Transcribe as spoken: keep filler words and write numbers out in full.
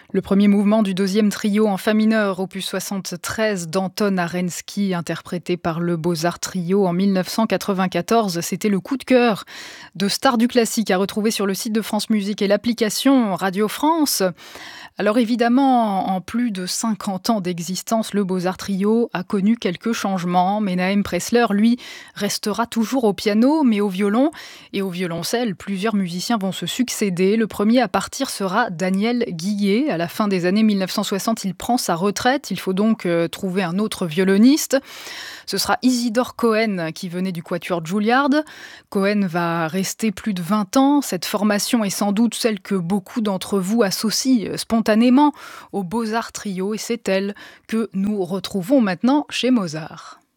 Le premier mouvement du deuxième trio en fa mineur, opus soixante-treize d'Anton Arensky, interprété par le Beaux-Arts Trio en mille neuf cent quatre-vingt-quatorze. C'était le coup de cœur de Stars du classique à retrouver sur le site de France Musique et l'application Radio France. Alors évidemment, en plus de cinquante ans d'existence, le Beaux-Arts Trio a connu quelques changements. Mais Naëm Pressler, lui, restera toujours au piano, mais au violon et au violoncelle. Plusieurs musiciens vont se succéder. Le premier à partir sera Daniel Guillet. À la fin des années mille neuf cent soixante, il prend sa retraite. Il faut donc euh, trouver un autre violoniste. Ce sera Isidore Cohen qui venait du quatuor Juilliard. Cohen va rester plus de vingt ans. Cette formation est sans doute celle que beaucoup d'entre vous associent spontanément au Beaux-Arts Trio et c'est elle que nous retrouvons maintenant chez Mozart.